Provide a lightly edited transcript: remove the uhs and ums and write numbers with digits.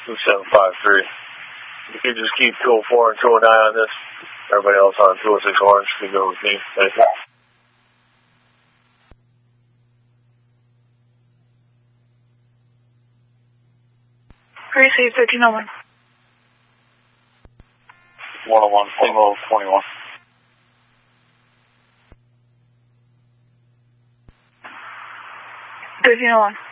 2753. You can just keep 204 and 209 on this. Everybody else on 206 Orange can go with me. Thank you. Receive 1301. 101, single 21. $1301.